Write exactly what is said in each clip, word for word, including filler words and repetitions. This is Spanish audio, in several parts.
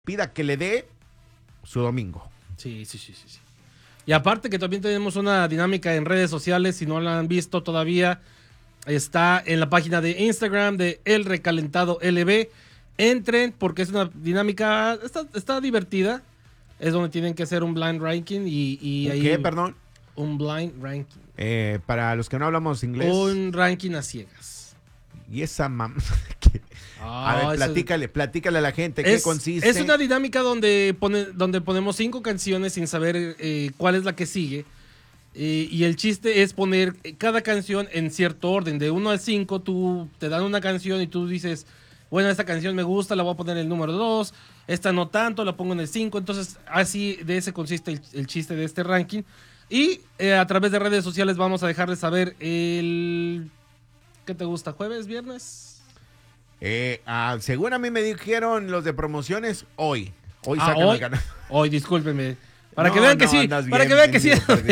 pida que le dé su domingo. Sí, sí, sí, sí, sí. Y aparte que también tenemos una dinámica en redes sociales, si no la han visto todavía, está en la página de Instagram de El Recalentado L B. Entren porque es una dinámica, está, está divertida. Es donde tienen que hacer un blind ranking y, y ahí... ¿Qué, perdón? Un blind ranking. Eh, para los que no hablamos inglés. Un ranking a ciegas. Y esa mam... Ah, a ver, platícale, es... platícale a la gente qué es, consiste. Es una dinámica donde, pone, donde ponemos cinco canciones sin saber eh, cuál es la que sigue. Eh, y el chiste es poner cada canción en cierto orden. De uno al cinco, tú te dan una canción y tú dices, bueno, esta canción me gusta, la voy a poner en el número dos. Esta no tanto, la pongo en el cinco. Entonces, así de ese consiste el, el chiste de este ranking. Y eh, a través de redes sociales vamos a dejarles saber el... ¿Qué te gusta? ¿Jueves, viernes? Eh, ah, según a mí me dijeron los de promociones, hoy. Hoy ah, sacan hoy, el ganador. Hoy, discúlpenme. Para no, que vean no, que sí. Para bien, que vean que sí.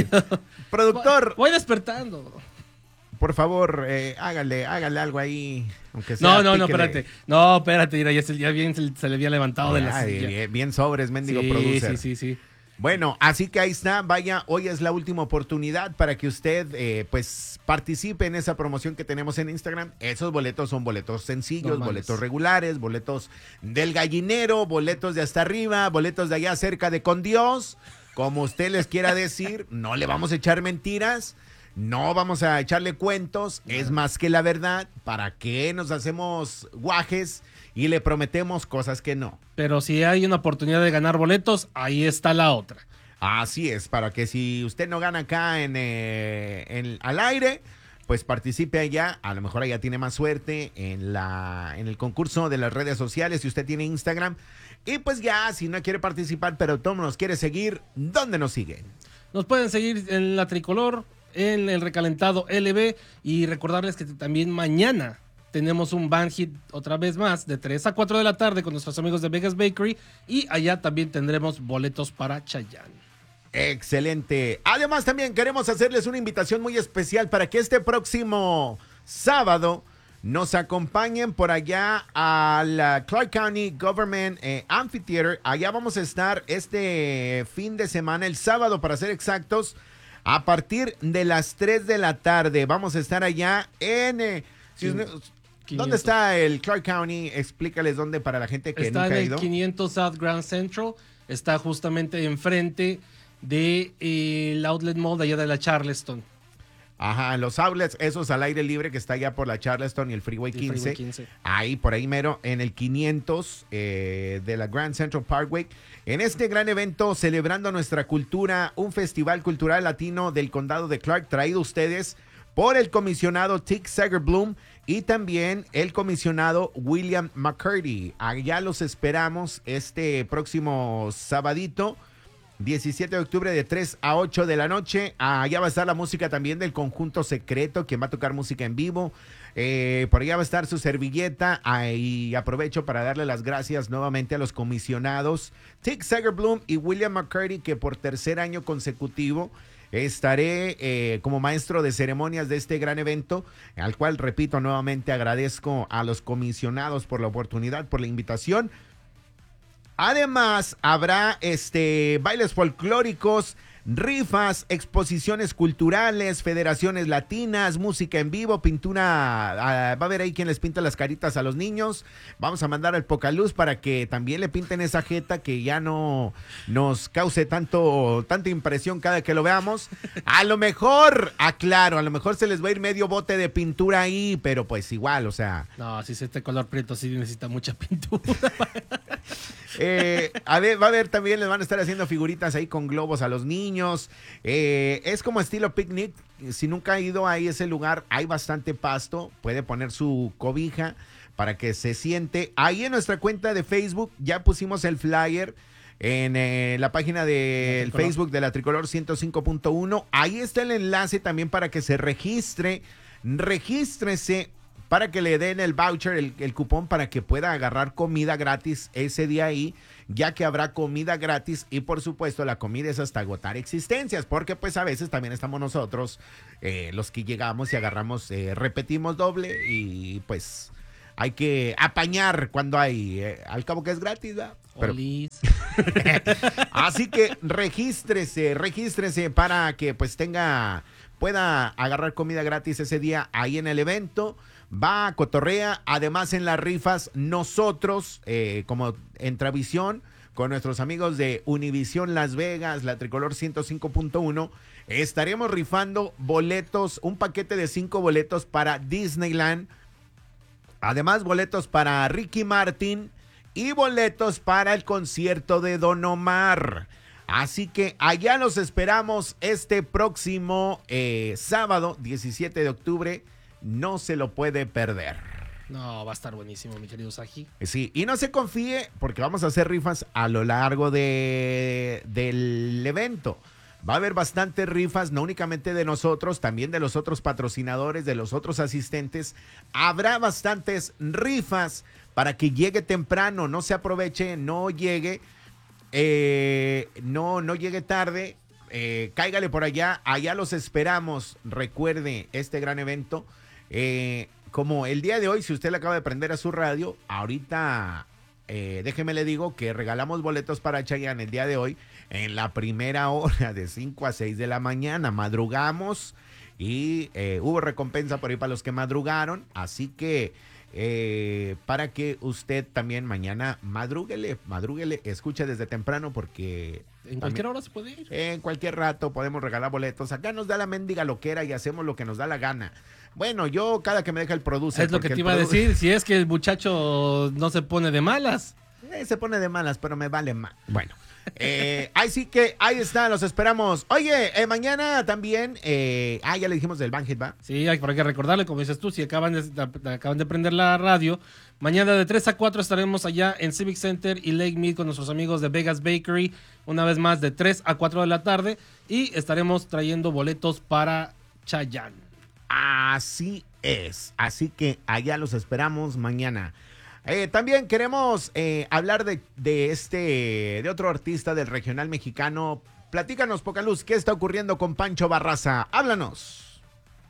Productor. Voy despertando. Por favor, eh, hágale, hágale algo ahí. Aunque sea no, no, no, píquele. espérate. No, espérate, mira, ya, se, ya bien se, se le había levantado Ay, de la silla. Bien, bien sobres, mendigo sí, producer. Sí, sí, sí. Bueno, así que ahí está, vaya, hoy es la última oportunidad para que usted eh, pues participe en esa promoción que tenemos en Instagram. Esos boletos son boletos sencillos, Normales. boletos regulares, boletos del gallinero, boletos de hasta arriba, boletos de allá cerca de con Dios, como usted les quiera decir. No le vamos a echar mentiras, no vamos a echarle cuentos, no. Es más que la verdad. ¿Para qué nos hacemos guajes y le prometemos cosas que no? Pero si hay una oportunidad de ganar boletos, ahí está la otra. Así es, para que si usted no gana acá en, eh, en al aire, pues participe allá. A lo mejor allá tiene más suerte en la en el concurso de las redes sociales, si usted tiene Instagram. Y pues ya, si no quiere participar, pero todo nos quiere seguir, ¿dónde nos siguen? Nos pueden seguir en La Tricolor, en El Recalentado L B, y recordarles que también mañana tenemos un Band Hit otra vez más de tres a cuatro de la tarde con nuestros amigos de Vegas Bakery, y allá también tendremos boletos para Chayanne. Excelente. Además también queremos hacerles una invitación muy especial para que este próximo sábado nos acompañen por allá al Clark County Government eh, Amphitheater. Allá vamos a estar este fin de semana, el sábado para ser exactos, a partir de las tres de la tarde. Vamos a estar allá en... Eh, si, ¿Dónde está el Clark County? Explícales dónde para la gente que está nunca ha ido. Está en el quinientos South Grand Central. Está justamente enfrente del de, eh, Outlet Mall de allá de la Charleston. Ajá, los outlets, esos al aire libre que está allá por la Charleston y el Freeway quince. El Freeway quince. Ahí, por ahí mero, en el quinientos eh, de la Grand Central Parkway. En este gran evento, celebrando nuestra cultura, un festival cultural latino del condado de Clark, traído a ustedes por el comisionado Tick Segerblum y también el comisionado William McCurdy. Allá los esperamos este próximo sabadito, diecisiete de octubre, de tres a ocho de la noche. Allá va a estar la música también del Conjunto Secreto, quien va a tocar música en vivo. Eh, por allá va a estar su servilleta. Y aprovecho para darle las gracias nuevamente a los comisionados Tick Segerblum y William McCurdy, que por tercer año consecutivo estaré eh, como maestro de ceremonias de este gran evento, al cual, repito, nuevamente agradezco a los comisionados por la oportunidad, por la invitación. Además, habrá este bailes folclóricos, rifas, exposiciones culturales, federaciones latinas, música en vivo, pintura. Uh, va a haber ahí quien les pinta las caritas a los niños. Vamos a mandar al Pocaluz para que también le pinten esa jeta que ya no nos cause tanto tanta impresión cada que lo veamos. A lo mejor, aclaro, a lo mejor se les va a ir medio bote de pintura ahí, pero pues igual, o sea. No, si es este color prieto sí necesita mucha pintura. Eh, a ver, va a haber también, les van a estar haciendo figuritas ahí con globos a los niños. Eh, es como estilo picnic. Si nunca ha ido ahí a ese lugar, hay bastante pasto. Puede poner su cobija para que se siente. Ahí en nuestra cuenta de Facebook ya pusimos el flyer en eh, la página del Facebook de la Tricolor ciento cinco punto uno. Ahí está el enlace también para que se registre. Regístrese para que le den el voucher, el, el cupón, para que pueda agarrar comida gratis ese día ahí, ya que habrá comida gratis y por supuesto la comida es hasta agotar existencias, porque pues a veces también estamos nosotros, eh, los que llegamos y agarramos, eh, repetimos doble y pues hay que apañar cuando hay, eh, al cabo que es gratis, ¿verdad? Pero, así que regístrese, regístrese para que pues tenga, pueda agarrar comida gratis ese día ahí en el evento. Va, cotorrea, además en las rifas nosotros, eh, como Entravisión, con nuestros amigos de Univisión Las Vegas, la Tricolor ciento cinco punto uno, estaremos rifando boletos, un paquete de cinco boletos para Disneyland, además boletos para Ricky Martin y boletos para el concierto de Don Omar. Así que allá los esperamos este próximo eh, sábado, diecisiete de octubre, no se lo puede perder. No, va a estar buenísimo, mi querido Saji. Sí, y no se confíe porque vamos a hacer rifas a lo largo de, del evento. Va a haber bastantes rifas, no únicamente de nosotros, también de los otros patrocinadores, de los otros asistentes. Habrá bastantes rifas para que llegue temprano, no se aproveche, no llegue, eh, no, no llegue tarde, eh, cáigale por allá, allá los esperamos. Recuerde este gran evento. Eh, como el día de hoy, si usted le acaba de prender a su radio, ahorita eh, déjeme le digo que regalamos boletos para Chayanne el día de hoy en la primera hora de cinco a seis de la mañana. Madrugamos y eh, hubo recompensa por ahí para los que madrugaron, así que eh, para que usted también mañana madrúguele, madrúguele, escuche desde temprano porque... En cualquier hora se puede ir. En cualquier rato podemos regalar boletos. Acá nos da la mendiga loquera y hacemos lo que nos da la gana. Bueno, yo cada que me deja el producer. Es lo que te iba a decir, si es que el muchacho no se pone de malas. Eh, se pone de malas, pero me vale más. Bueno, eh, ahí sí que, ahí está, los esperamos. Oye, eh, mañana también, eh, ah, ya le dijimos del Banquet, ¿va? Sí, hay, hay que recordarle, como dices tú, si acaban de, acaban de prender la radio, mañana de tres a cuatro estaremos allá en Civic Center y Lake Mead con nuestros amigos de Vegas Bakery, una vez más de tres a cuatro de la tarde, y estaremos trayendo boletos para Chayanne. Así es, así que allá los esperamos mañana. Eh, también queremos eh, hablar de, de este, de otro artista del regional mexicano. Platícanos, Pocaluz, ¿qué está ocurriendo con Pancho Barraza? Háblanos.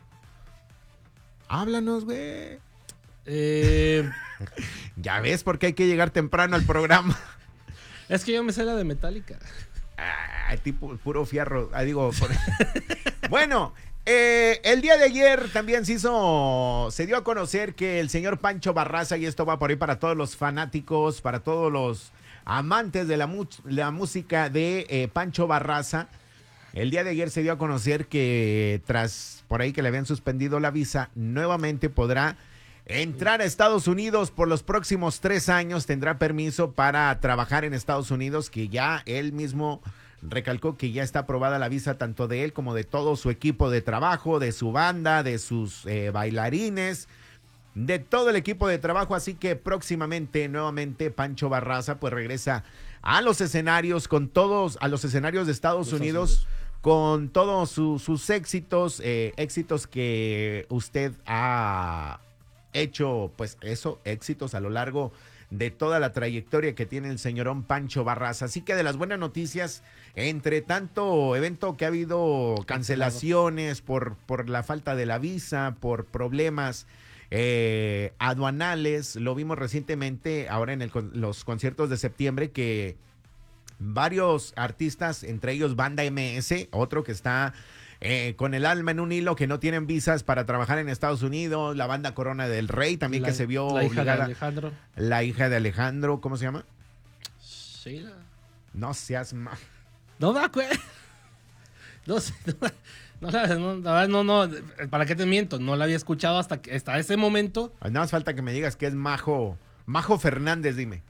Háblanos, güey. Eh... Ya ves por qué hay que llegar temprano al programa. Es que yo me sé la de Metallica. Ah, tipo puro fierro. Ah, digo, por... Bueno, eh, el día de ayer también se hizo, se dio a conocer que el señor Pancho Barraza, y esto va por ahí para todos los fanáticos, para todos los amantes de la, mu la música de eh, Pancho Barraza, el día de ayer se dio a conocer que tras por ahí que le habían suspendido la visa, nuevamente podrá entrar a Estados Unidos por los próximos tres años, tendrá permiso para trabajar en Estados Unidos, que ya él mismo recalcó que ya está aprobada la visa tanto de él como de todo su equipo de trabajo, de su banda, de sus eh, bailarines, de todo el equipo de trabajo, así que próximamente nuevamente Pancho Barraza pues regresa a los escenarios con todos, a los escenarios de Estados, Estados Unidos, Unidos con todos su, sus éxitos, eh, éxitos que usted ha hecho, pues eso, éxitos a lo largo de toda la trayectoria que tiene el señorón Pancho Barraza. Así que de las buenas noticias, entre tanto evento que ha habido cancelaciones por, por la falta de la visa, por problemas eh, aduanales, lo vimos recientemente ahora en el, los conciertos de septiembre que varios artistas, entre ellos Banda M S, otro que está Eh, con el alma en un hilo, que no tienen visas para trabajar en Estados Unidos, la banda Corona del Rey también, la, que se vio la hija obligada, de Alejandro. La hija de Alejandro, ¿cómo se llama? Sheila. No seas mal. No me acuerdo. No sé, no, no, no, no, no, ¿para qué te miento? No la había escuchado hasta, que, hasta ese momento. Nada más falta que me digas que es Majo, Majo Fernández, dime.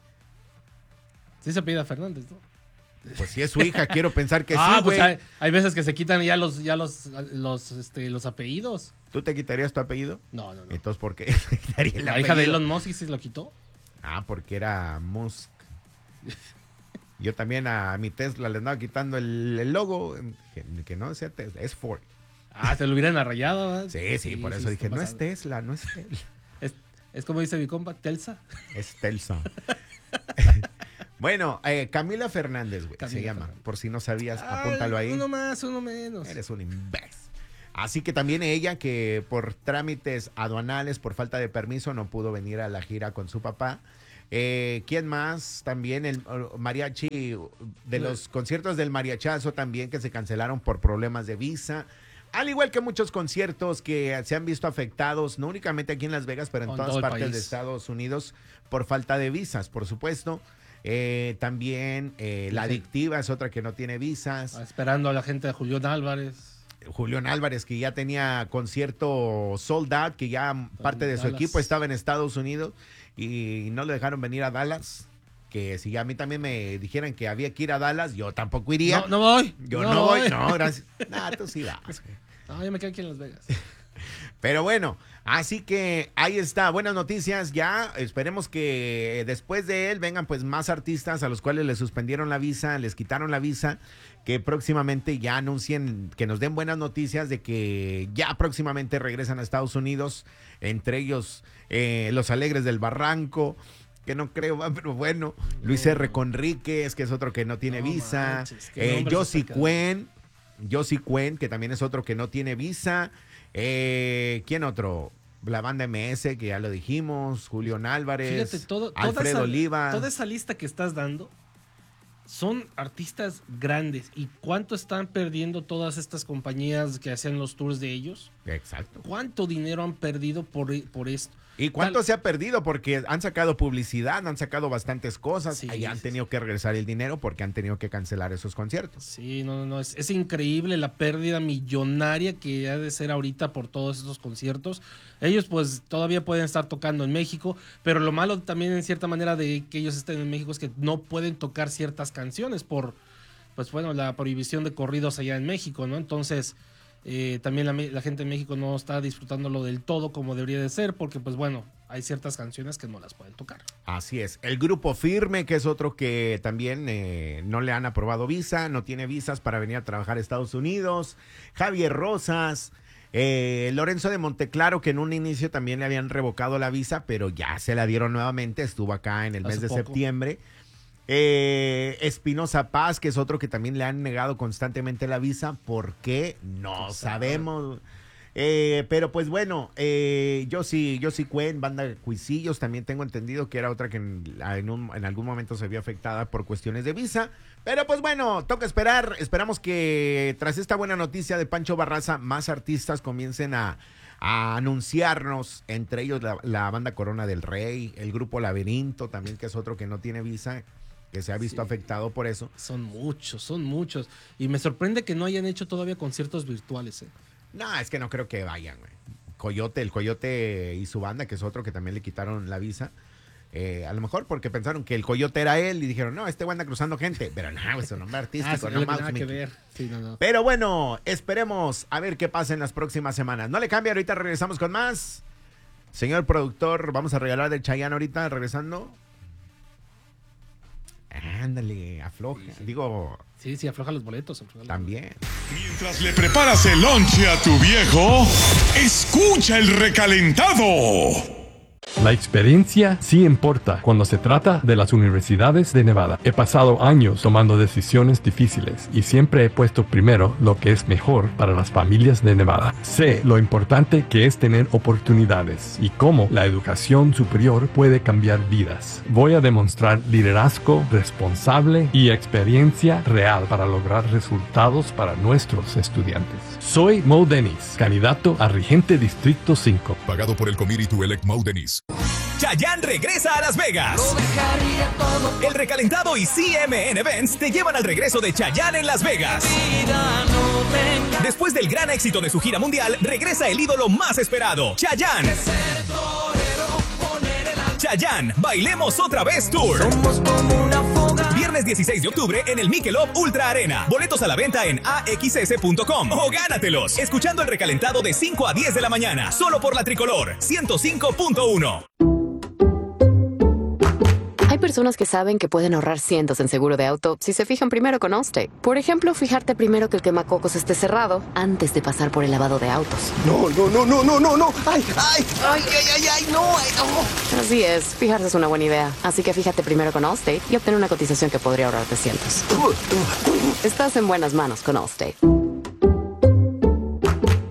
Sí se pide a Fernández, ¿no? Pues si es su hija, quiero pensar que ah, sí, güey. Pues hay, hay veces que se quitan ya los, ya los, los, este, los apellidos. ¿Tú te quitarías tu apellido? No, no, no. Entonces, ¿por qué te quitaría el La apellido? hija de Elon Musk, ¿y se lo quitó? Ah, porque era Musk. Yo también a mi Tesla le andaba quitando el, el logo, que, que no sea Tesla, es Ford. Ah, se lo hubieran arrayado, ¿verdad? Sí, sí, sí, por eso sí, dije, no es Tesla, no es Tesla. Es, es como dice mi compa, Telsa. Es Telsa. Bueno, eh, Camila Fernández, güey, se llama. Fernández. Por si no sabías, ah, apúntalo ahí. Uno más, uno menos. Eres un imbécil. Así que también ella, que por trámites aduanales, por falta de permiso, no pudo venir a la gira con su papá. Eh, ¿Quién más? También el mariachi, de los conciertos del mariachazo también que se cancelaron por problemas de visa. Al igual que muchos conciertos que se han visto afectados, no únicamente aquí en Las Vegas, pero en todas partes de Estados Unidos, por falta de visas, por supuesto. Eh, también eh, La Adictiva es otra que no tiene visas. Esperando a la gente de Julián Álvarez. Julián Álvarez, que ya tenía concierto sold out, que ya parte de su equipo estaba en Estados Unidos y no le dejaron venir a Dallas. Que si a mí también me dijeran que había que ir a Dallas, yo tampoco iría. No, no voy. Yo no, no voy. voy. No, gracias. Nah, tú sí vas. No, yo me quedo aquí en Las Vegas. Pero bueno, así que ahí está, buenas noticias ya. Esperemos que después de él vengan pues más artistas a los cuales les suspendieron la visa, les quitaron la visa, que próximamente ya anuncien, que nos den buenas noticias de que ya próximamente regresan a Estados Unidos, entre ellos eh, Los Alegres del Barranco, que no creo, pero bueno, Luis R. Conríquez, que es otro que no tiene no, visa, manches, eh, Josie Cuen, Josie Cuen, que también es otro que no tiene visa. Eh, ¿Quién otro? La banda M S, que ya lo dijimos, Julián Álvarez, Fíjate, todo, Alfredo esa, Oliva. Toda esa lista que estás dando son artistas grandes. ¿Y cuánto están perdiendo todas estas compañías que hacían los tours de ellos? Exacto. ¿Cuánto dinero han perdido por, por esto? ¿Y cuánto Tal, se ha perdido? Porque han sacado publicidad, han sacado bastantes cosas, sí, y han sí, tenido sí. que regresar el dinero porque han tenido que cancelar esos conciertos. Sí, no, no, es, es increíble la pérdida millonaria que ha de ser ahorita por todos esos conciertos. Ellos pues todavía pueden estar tocando en México, pero lo malo también en cierta manera de que ellos estén en México es que no pueden tocar ciertas canciones por, pues bueno, la prohibición de corridos allá en México, ¿no? Entonces... Eh, también la, la gente en México no está disfrutándolo del todo como debería de ser, porque pues bueno, hay ciertas canciones que no las pueden tocar. Así es. El Grupo Firme, que es otro que también eh, no le han aprobado visa, no tiene visas para venir a trabajar a Estados Unidos. Javier Rosas, eh, Lorenzo de Monteclaro, que en un inicio también le habían revocado la visa, pero ya se la dieron nuevamente, estuvo acá en el Hace mes de poco. septiembre. Eh, Espinosa Paz, que es otro que también le han negado constantemente la visa. ¿Por qué? No sabemos. Eh, pero pues bueno, eh, yo sí, yo sí Cuen, banda Cuisillos, también tengo entendido que era otra que en, en, un, en algún momento se vio afectada por cuestiones de visa. Pero pues bueno, toca esperar. Esperamos que tras esta buena noticia de Pancho Barraza, más artistas comiencen a, a anunciarnos, entre ellos la, la banda Corona del Rey, el grupo Laberinto, también que es otro que no tiene visa, que se ha visto sí. afectado por eso. Son muchos, son muchos. Y me sorprende que no hayan hecho todavía conciertos virtuales, ¿eh? No, es que no creo que vayan, güey. Coyote, el Coyote y su banda, que es otro que también le quitaron la visa. Eh, a lo mejor porque pensaron que el Coyote era él y dijeron, no, este anda cruzando gente. Pero no, es un nombre artístico, ah, sí, no más. Nada que ver. Sí, no, no. Pero bueno, esperemos a ver qué pasa en las próximas semanas. No le cambie, ahorita regresamos con más. Señor productor, vamos a regalar de Chayanne ahorita, regresando. Ándale, afloja. Sí, sí. Digo... Sí, sí, afloja los boletos. Afloja también. Mientras le preparas el lonche a tu viejo, escucha el recalentado. La experiencia sí importa cuando se trata de las universidades de Nevada. He pasado años tomando decisiones difíciles y siempre he puesto primero lo que es mejor para las familias de Nevada. Sé lo importante que es tener oportunidades y cómo la educación superior puede cambiar vidas. Voy a demostrar liderazgo responsable y experiencia real para lograr resultados para nuestros estudiantes. Soy Mo Dennis, candidato a regente Distrito cinco. Pagado por el Committee to Elect Mo Dennis. Chayanne regresa a Las Vegas. El recalentado y C M N Events te llevan al regreso de Chayanne en Las Vegas. Después del gran éxito de su gira mundial, regresa el ídolo más esperado, Chayanne. Chayanne, Bailemos Otra Vez Tour. Viernes dieciséis de octubre en el Michelob Ultra Arena. Boletos a la venta en a x s punto com o gánatelos escuchando el recalentado de cinco a diez de la mañana, solo por la Tricolor ciento cinco punto uno. Hay personas que saben que pueden ahorrar cientos en seguro de auto si se fijan primero con Allstate. Por ejemplo, fijarte primero que el quemacocos esté cerrado antes de pasar por el lavado de autos. No, no, no, no, no, no, no. Ay, ay, ay, ay, ay, ay, no, ay, no. Así es, fijarse es una buena idea. Así que fíjate primero con Allstate y obtén una cotización que podría ahorrarte cientos. Estás en buenas manos con Allstate.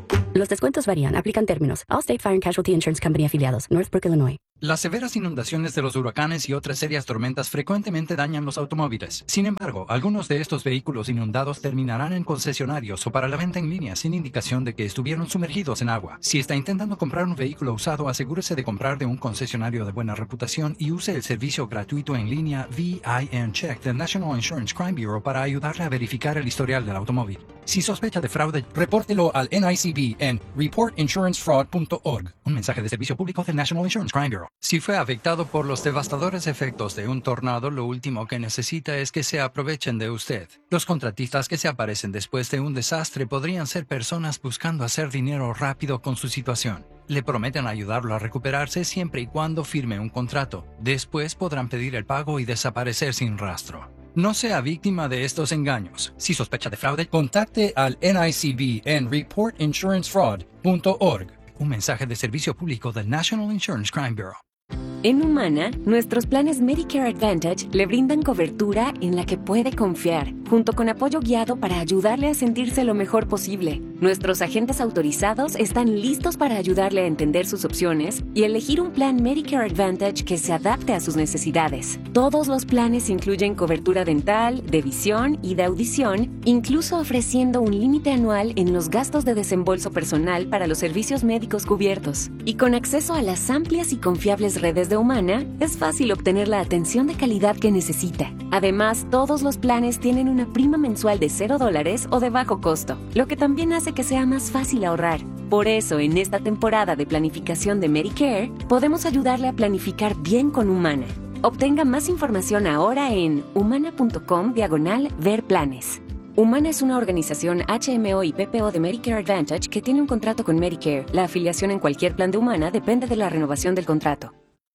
Los descuentos varían. Aplican términos. Allstate Fire and Casualty Insurance Company afiliados. Northbrook, Illinois. Las severas inundaciones de los huracanes y otras serias tormentas frecuentemente dañan los automóviles. Sin embargo, algunos de estos vehículos inundados terminarán en concesionarios o para la venta en línea sin indicación de que estuvieron sumergidos en agua. Si está intentando comprar un vehículo usado, asegúrese de comprar de un concesionario de buena reputación y use el servicio gratuito en línea V I N Check del National Insurance Crime Bureau para ayudarle a verificar el historial del automóvil. Si sospecha de fraude, repórtelo al N I C B en report insurance fraud punto org. Un mensaje de servicio público del National Insurance Crime Bureau. Si fue afectado por los devastadores efectos de un tornado, lo último que necesita es que se aprovechen de usted. Los contratistas que se aparecen después de un desastre podrían ser personas buscando hacer dinero rápido con su situación. Le prometen ayudarlo a recuperarse siempre y cuando firme un contrato. Después podrán pedir el pago y desaparecer sin rastro. No sea víctima de estos engaños. Si sospecha de fraude, contacte al N I C B en report insurance fraud punto org. Un mensaje de servicio público del National Insurance Crime Bureau. En Humana, nuestros planes Medicare Advantage le brindan cobertura en la que puede confiar, junto con apoyo guiado para ayudarle a sentirse lo mejor posible. Nuestros agentes autorizados están listos para ayudarle a entender sus opciones y elegir un plan Medicare Advantage que se adapte a sus necesidades. Todos los planes incluyen cobertura dental, de visión y de audición, incluso ofreciendo un límite anual en los gastos de desembolso personal para los servicios médicos cubiertos. Y con acceso a las amplias y confiables redes de Humana, es fácil obtener la atención de calidad que necesita. Además, todos los planes tienen una prima mensual de cero dólares o de bajo costo, lo que también hace que sea más fácil ahorrar. Por eso, en esta temporada de planificación de Medicare, podemos ayudarle a planificar bien con Humana. Obtenga más información ahora en humana.com diagonal ver planes. Humana es una organización H M O y P P O de Medicare Advantage que tiene un contrato con Medicare. La afiliación en cualquier plan de Humana depende de la renovación del contrato.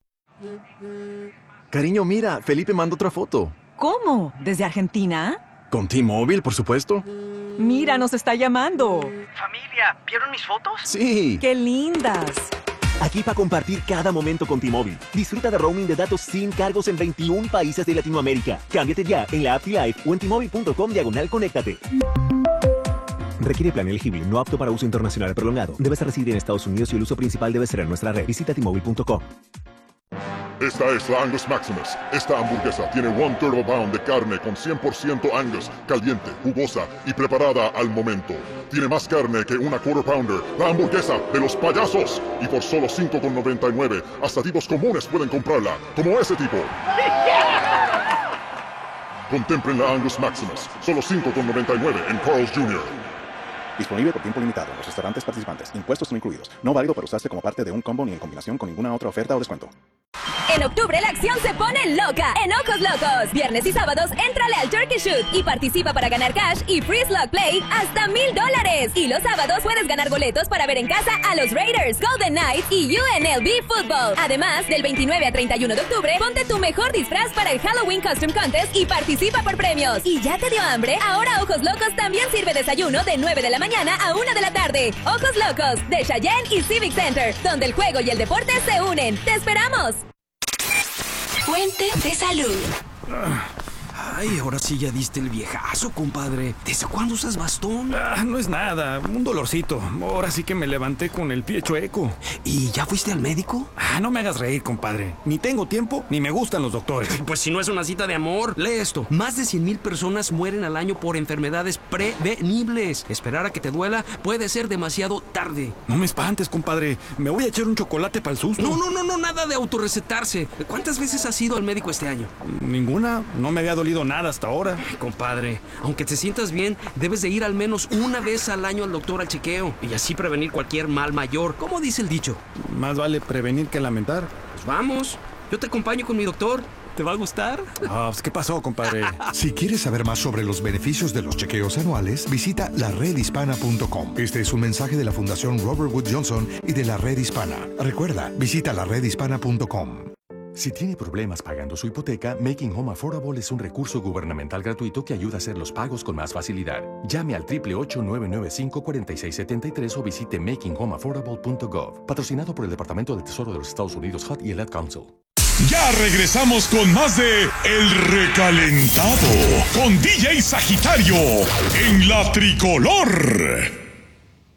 Cariño, mira, Felipe mandó otra foto. ¿Cómo? ¿Desde Argentina? Con T-Mobile, por supuesto. Mira, nos está llamando. Familia, ¿vieron mis fotos? Sí. ¡Qué lindas! Aquí para compartir cada momento con T-Mobile. Disfruta de roaming de datos sin cargos en veintiún países de Latinoamérica. Cámbiate ya en la app T-Life o en T-Mobile.com diagonal conéctate. Requiere plan elegible, no apto para uso internacional prolongado. Debes residir en Estados Unidos y el uso principal debe ser en nuestra red. Visita T Mobile punto com. Esta es la Angus Maximus. Esta hamburguesa tiene one turbo pound de carne con cien por ciento Angus, caliente, jugosa y preparada al momento. Tiene más carne que una quarter pounder, la hamburguesa de los payasos. Y por solo cinco con noventa y nueve, hasta tipos comunes pueden comprarla, como ese tipo. Contemplen la Angus Maximus, solo cinco con noventa y nueve en Carl's junior Disponible por tiempo limitado en los restaurantes participantes. Impuestos no incluidos. No válido para usarse como parte de un combo ni en combinación con ninguna otra oferta o descuento. En octubre la acción se pone loca en Ojos Locos. Viernes y sábados, éntrale al Turkey Shoot y participa para ganar cash y free slot play hasta mil dólares. Y los sábados puedes ganar boletos para ver en casa a los Raiders, Golden Knights y U N L V Football. Además, del veintinueve a treinta y uno de octubre, ponte tu mejor disfraz para el Halloween Costume Contest y participa por premios. ¿Y ya te dio hambre? Ahora Ojos Locos también sirve desayuno de nueve de la mañana a una de la tarde. Ojos Locos, de Cheyenne y Civic Center, donde el juego y el deporte se unen. ¡Te esperamos! Fuente de salud. Ay, ahora sí ya diste el viejazo, compadre. ¿Desde cuándo usas bastón? Ah, no es nada, un dolorcito. Ahora sí que me levanté con el pie chueco. ¿Y ya fuiste al médico? Ah, no me hagas reír, compadre. Ni tengo tiempo, ni me gustan los doctores. Pues si no es una cita de amor, lee esto. Más de cien mil personas mueren al año por enfermedades prevenibles. Esperar a que te duela puede ser demasiado tarde. No me espantes, compadre. Me voy a echar un chocolate para el susto. No, no, no, no, nada de autorrecetarse. ¿Cuántas veces has ido al médico este año? Ninguna. No me había dolido nada hasta ahora. Compadre, aunque te sientas bien, debes de ir al menos una vez al año al doctor al chequeo y así prevenir cualquier mal mayor. ¿Cómo dice el dicho? Más vale prevenir que lamentar. Pues vamos, yo te acompaño con mi doctor. ¿Te va a gustar? Ah, pues, ¿qué pasó, compadre? Si quieres saber más sobre los beneficios de los chequeos anuales, visita la red hispana punto com. Este es un mensaje de la Fundación Robert Wood Johnson y de la Red Hispana. Recuerda, visita la red hispana punto com. Si tiene problemas pagando su hipoteca, Making Home Affordable es un recurso gubernamental gratuito que ayuda a hacer los pagos con más facilidad. Llame al ocho ocho ocho, nueve nueve cinco, cuatro seis siete tres o visite making home affordable punto gov. Patrocinado por el Departamento del Tesoro de los Estados Unidos, H U D y el Ad Council. Ya regresamos con más de El Recalentado con D J Sagitario en La Tricolor.